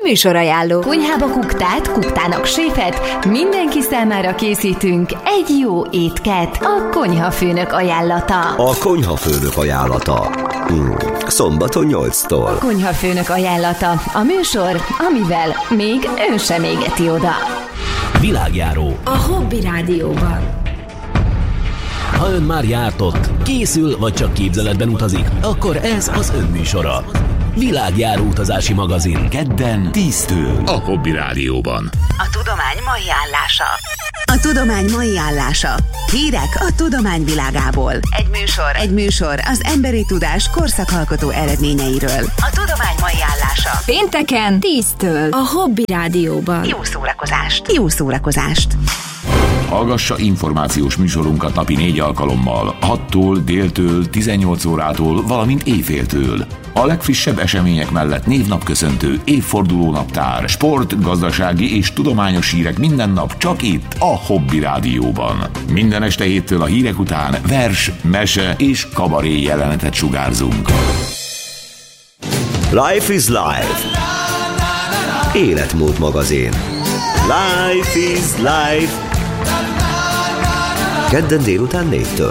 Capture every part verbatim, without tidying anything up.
Műsorajánló. Konyhába kuktát, kuktának séfet, mindenki számára készítünk egy jó étket. A konyhafőnök ajánlata. A konyhafőnök ajánlata. Hmm. Szombaton nyolctól. A konyhafőnök ajánlata. A műsor, amivel még ön sem égeti oda. Világjáró. A Hobby Rádióban. Ha ön már járt ott, készül vagy csak képzeletben utazik, akkor ez az ön műsora. Világjáró utazási magazin. Kedden tíztől. A Hobby Rádióban. A tudomány mai állása. A tudomány mai állása. Hírek a tudomány világából. Egy műsor. Egy műsor az emberi tudás korszakalkotó eredményeiről. A tudomány mai állása. Pénteken tíztől. A Hobby Rádióban. Jó szórakozást. Jó szórakozást. Hallgassa információs műsorunkat napi négy alkalommal, hattól, déltől, tizennyolc órától, valamint éjféltől. A legfrissebb események mellett névnapköszöntő, évfordulónaptár, sport, gazdasági és tudományos hírek minden nap csak itt, a Hobby Rádióban. Minden este héttől a hírek után vers, mese és kabaré jelenetet sugárzunk. Life is Life. Életmód magazin. Life is Life. Kedden délután négytől.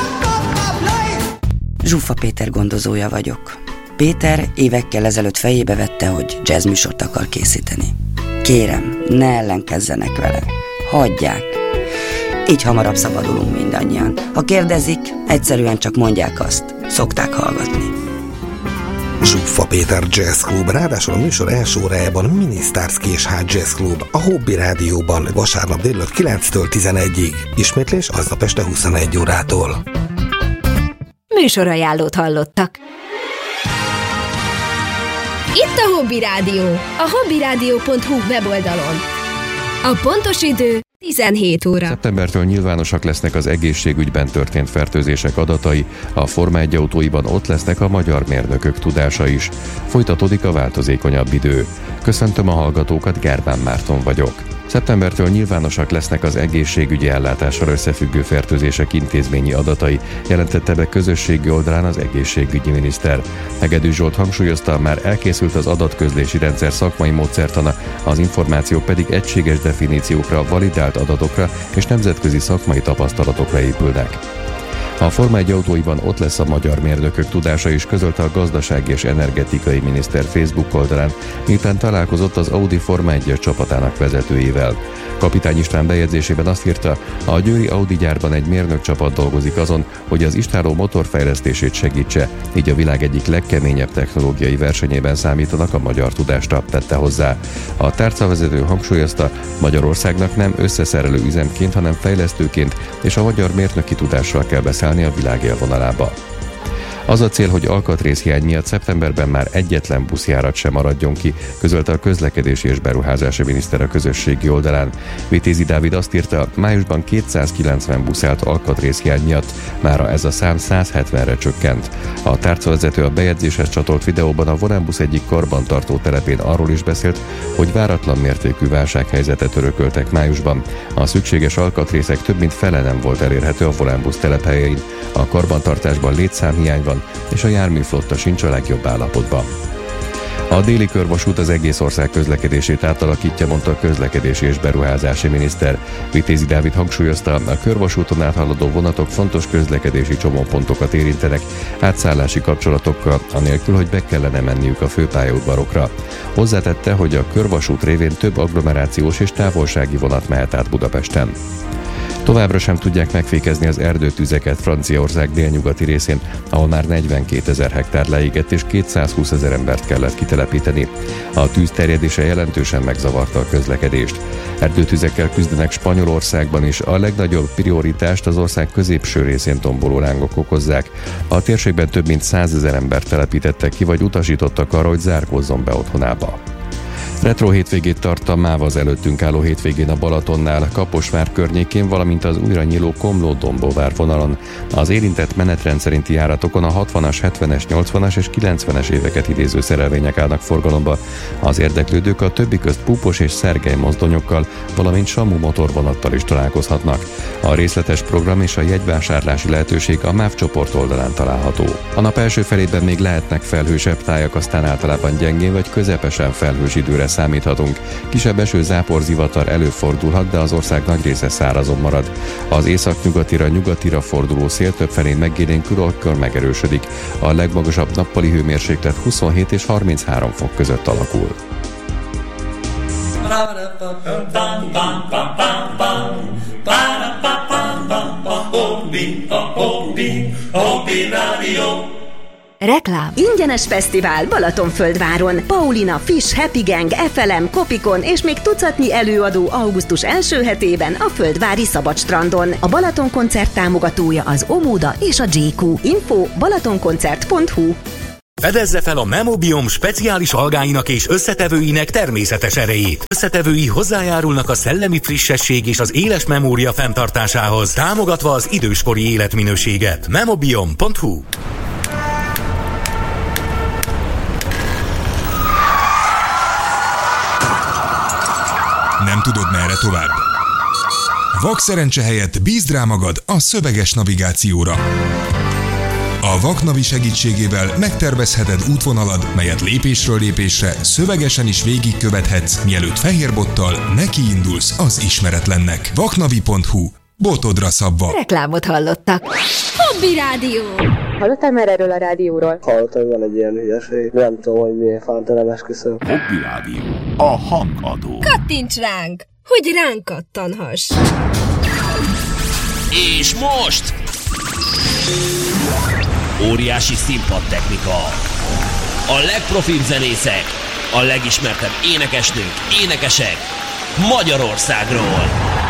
Zsuffa Péter gondozója vagyok. Péter évekkel ezelőtt fejébe vette, hogy jazzműsort akar készíteni. Kérem, ne ellenkezzenek vele. Hagyják. Így hamarabb szabadulunk mindannyian. Ha kérdezik, egyszerűen csak mondják azt. Szokták hallgatni. Zsuffa Péter Jazz Club, ráadásul a műsor első órájában Mini Stars Késház Jazz Club, a Hobby Rádióban, vasárnap délután kilenctől tizenegyig, ismétlés aznap este huszonegy órától. Műsorajánlót hallottak. Itt a Hobby Rádió, a hobbyradio pont hu weboldalon. A pontos idő tizenhét óra. Szeptembertől nyilvánosak lesznek az egészségügyben történt fertőzések adatai, a Forma egy autóiban ott lesznek a magyar mérnökök tudása is. Folytatódik a változékonyabb idő. Köszöntöm a hallgatókat, Gerbán Márton vagyok. Szeptembertől nyilvánosak lesznek az egészségügyi ellátással összefüggő fertőzések intézményi adatai, jelentette be közösségi oldalán az egészségügyi miniszter. Hegedűs Zsolt hangsúlyozta, már elkészült az adatközlési rendszer szakmai módszertana, az információk pedig egységes definíciókra, validált adatokra és nemzetközi szakmai tapasztalatokra épülnek. A Forma egy autóiban ott lesz a magyar mérnökök tudása is, közölte a gazdasági és energetikai miniszter Facebook oldalán, miután találkozott az Audi Forma egyes csapatának vezetőivel. Kapitány István bejegyzésében azt írta, a győri Audi gyárban egy mérnök csapat dolgozik azon, hogy az istáló motorfejlesztését segítse, így a világ egyik legkeményebb technológiai versenyében számítanak a magyar tudásra, tette hozzá. A tárcavezető hangsúlyozta, Magyarországnak nem összeszerelő üzemként, hanem fejlesztőként és a magyar mérnöki tudással kell beszállni a világ élvonalába. Az a cél, hogy alkatrészhiány miatt szeptemberben már egyetlen buszjárat sem maradjon ki, közölte a közlekedési és beruházási miniszter a közösségi oldalán. Vitézi Dávid azt írta, májusban kétszázkilencven busz állt alkatrészhiány miatt, mára ez a szám száz hetvenre csökkent. A tárcavezető a bejegyzéshez csatolt videóban a Volánbusz egyik karbantartó telepén arról is beszélt, hogy váratlan mértékű válsághelyzetet örököltek májusban. A szükséges alkatrészek több mint fele nem volt elérhető a Volánbusz telephelyein. A karbantartásban létszámhiány van, és a járműflotta sincs a legjobb állapotban. A déli körvasút az egész ország közlekedését átalakítja, mondta a közlekedési és beruházási miniszter. Vitézi Dávid hangsúlyozta, a körvasúton áthaladó vonatok fontos közlekedési csomópontokat érintenek, átszállási kapcsolatokkal, anélkül, hogy be kellene menniük a főpályaudvarokra. Hozzátette, hogy a körvasút révén több agglomerációs és távolsági vonat mehet át Budapesten. Továbbra sem tudják megfékezni az erdőtüzeket Franciaország délnyugati részén, ahol már negyvenkétezer hektár leégett és kétszázhúszezer embert kellett kitelepíteni. A tűz terjedése jelentősen megzavarta a közlekedést. Erdőtüzekkel küzdenek Spanyolországban is, a legnagyobb prioritást az ország középső részén tomboló lángok okozzák. A térségben több mint százezer embert telepítettek ki, vagy utasítottak arra, hogy zárkózzon be otthonába. Retro hétvégét tart a MÁV az előttünk álló hétvégén a Balatonnál, Kaposvár környékén, valamint az újra nyíló Komló-Dombóvár vonalon. Az érintett menetrend szerinti járatokon a hatvanas, hetvenes, nyolcvanas és kilencvenes éveket idéző szerelvények állnak forgalomba. Az érdeklődők a többi közt Púpos és Szergely mozdonyokkal, valamint Samu motorvonattal is találkozhatnak. A részletes program és a jegyvásárlási lehetőség a MÁV csoport oldalán található. A nap első felében még lehetnek felhősebb tájak, aztán általában gyengén vagy közepesen felhős időre esőre számíthatunk. Kisebb eső, zápor, zivatar előfordulhat, de az ország nagy része szárazon marad. Az északnyugatira, nyugatira forduló szél többfelé megélénkül, akkor megerősödik. A legmagasabb nappali hőmérséklet huszonhét és harminchárom fok között alakul. Reklám. Ingyenes fesztivál Balatonföldváron. Paulina, Fish, Happy Gang, ef el em, Kopikon és még tucatnyi előadó augusztus első hetében a Földvári Szabadstrandon. A Balaton koncert támogatója az Omoda és a jé kú. Info balatonkoncert pont hu. Fedezze fel a Memobiom speciális algáinak és összetevőinek természetes erejét. Összetevői hozzájárulnak a szellemi frissesség és az éles memória fenntartásához, támogatva az időskori életminőséget. Memobiom pont hu. Nem tudod, merre tovább? Vakszerencse helyett bízd rá magad a szöveges navigációra. A Vaknavi segítségével megtervezheted útvonalad, melyet lépésről lépésre szövegesen is végigkövethetsz, mielőtt fehérbottal nekiindulsz az ismeretlennek. vaknavi pont hu. Botodra szabva. Reklámot hallottak. Hobby Rádió! Hallottál már erről a rádióról? Hallottam, hogy van egy ilyen hülyeség. Nem tudom, hogy miért fánt, nem esküszöm. Hobby Rádió. A hangadó. Kattints ránk, hogy ránk kattanhass. És most... óriási színpadtechnika. A legprofibb zenészek, a legismertebb énekesnők, énekesek Magyarországról.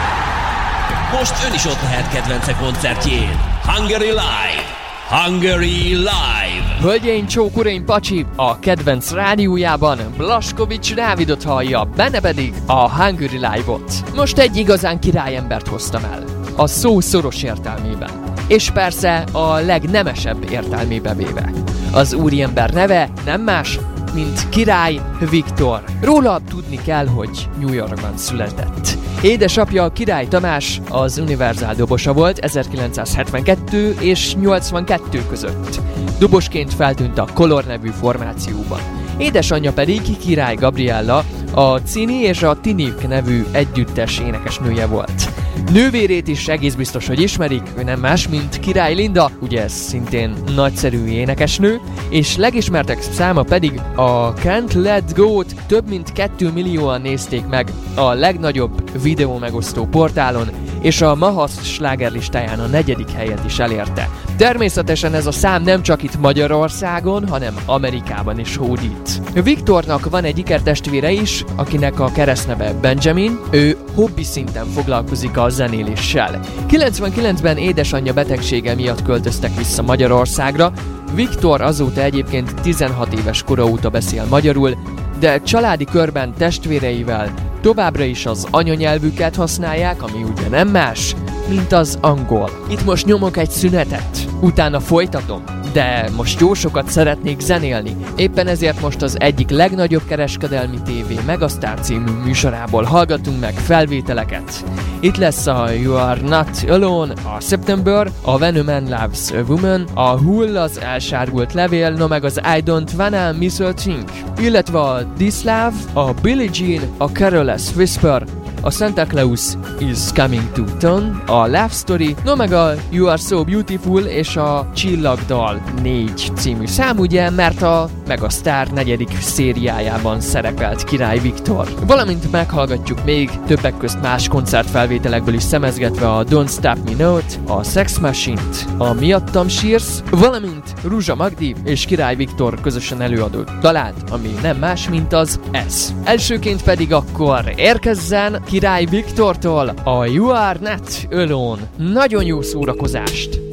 Most ön is ott lehet kedvence koncertjén. Hungary Live! Hungary Live! Hölgyeim, csók, uraim, pacsi! A kedvenc rádiójában Blaskovics Dávidot hallja, benne pedig a Hungary Live-ot. Most egy igazán királyembert hoztam el. A szó szoros értelmében. És persze a legnemesebb értelmébe véve. Az úriember neve nem más, mint Király Viktor. Róla tudni kell, hogy New Yorkban született. Édesapja Király Tamás az Universal dobosa volt ezerkilencszázhetvenkettő és nyolcvankettő között. Dobosként feltűnt a Color nevű formációban. Édesanyja pedig Király Gabriella, a Cini és a Tinik nevű együttes énekesnője volt. Nővérét is egész biztos, hogy ismerik, ő nem más, mint Király Linda, ugye ez szintén nagyszerű énekesnő, és legismertek száma pedig a Can't Let Go-t több mint két millióan nézték meg a legnagyobb videó megosztó portálon, és a Mahasz slágerlistáján a negyedik helyet is elérte. Természetesen ez a szám nem csak itt Magyarországon, hanem Amerikában is hódít. Viktornak van egy ikertestvére is, akinek a keresztneve Benjamin, ő hobbi szinten foglalkozik a zenéléssel. kilencvenkilencben édesanyja betegsége miatt költöztek vissza Magyarországra, Viktor azóta egyébként tizenhat éves kora óta beszél magyarul, de családi körben testvéreivel továbbra is az anyanyelvüket használják, ami ugye nem más, mint az angol. Itt most nyomok egy szünetet, utána folytatom, de most jó sokat szeretnék zenélni. Éppen ezért most az egyik legnagyobb kereskedelmi tévé Megasztár című műsorából hallgatunk meg felvételeket. Itt lesz a You Are Not Alone, a September, a When a Man Loves a Woman, a Hull, az Elsárgult Levél, no meg az I Don't Wanna Miss a Thing, illetve a This Love, a Billie Jean, a Careless Whisper, a Santa Claus is Coming to Town, a Love Story, no meg a You Are So Beautiful és a Csillagdal négy című szám, ugye, mert a Megasztár negyedik szériájában szerepelt Király Viktor. Valamint meghallgatjuk még többek közt más koncertfelvételekből is szemezgetve a Don't Stop Me Now-t, a Sex Machine-t, a Miattam sírsz, valamint Ruzsa Magdi és Király Viktor közösen előadott dalát, ami nem más, mint az ez. Elsőként pedig akkor érkezzen Király Viktortól a You Are Not Alone. Nagyon jó szórakozást!